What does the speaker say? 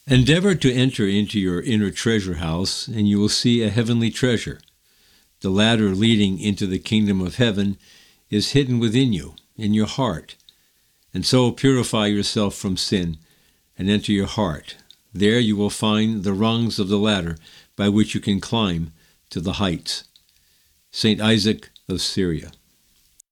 Endeavor to enter into your inner treasure house, and you will see a heavenly treasure. The ladder leading into the kingdom of heaven is hidden within you, in your heart. And so purify yourself from sin and enter your heart. There you will find the rungs of the ladder by which you can climb to the heights. St. Isaac of Syria.